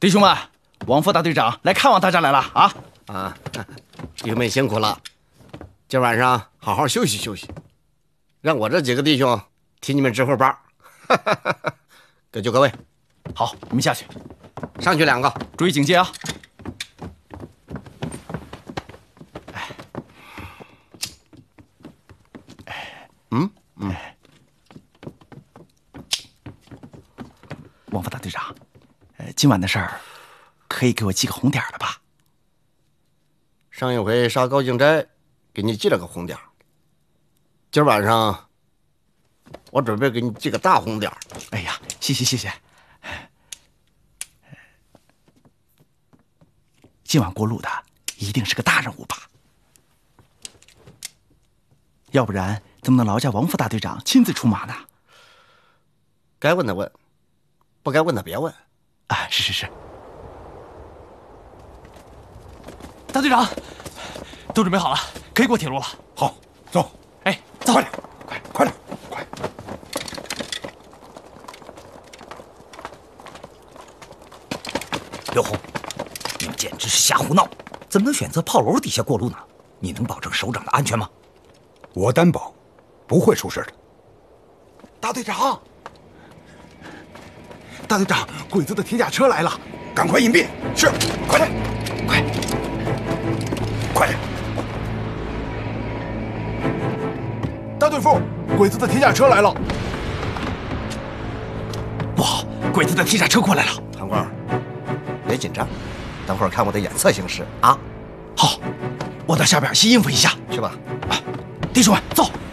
弟兄们，王副大队长来看望大家来了啊！ 啊，弟兄们辛苦了，今晚上好好休息休息，让我这几个弟兄替你们值会班。各就各位， 好，你们下去， 上去2个， 注意警戒啊！王副大队长，今晚的事儿可以给我记个红点了吧？ 上一回杀高敬斋，给你记了个红点，今晚上我准备给你记个大红点。 哎呀，谢谢谢谢。今晚过路的一定是个大任务吧？要不然怎么能劳驾王副大队长亲自出马呢？ 该问的问，不该问的别问。 啊，是。大队长，都准备好了，可以过铁路了。 好，走。 哎，走， 快点，快点。 刘红，你们简直是瞎胡闹！怎么能选择炮楼底下过路呢？你能保证首长的安全吗？ 我担保，不会出事的。 大队长，鬼子的铁甲车来了， 赶快隐蔽。是，快点，快点。 大队副，鬼子的铁甲车来了。 不好，鬼子的铁甲车过来了！ 唐官，别紧张，等会儿看我的眼色行事啊！ 好，我到下边先应付一下。 去吧。 弟兄们，走。